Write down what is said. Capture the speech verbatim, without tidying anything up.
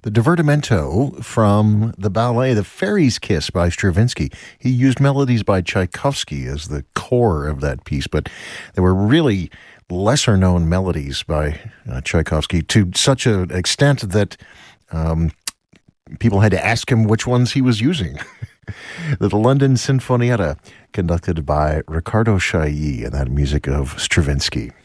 the divertimento from the ballet The Fairy's Kiss by Stravinsky. He used melodies by Tchaikovsky as the core of that piece, but there were really lesser-known melodies by uh, Tchaikovsky to such an extent that um, people had to ask him which ones he was using. The London Sinfonietta, conducted by Riccardo Chailly, and that music of Stravinsky.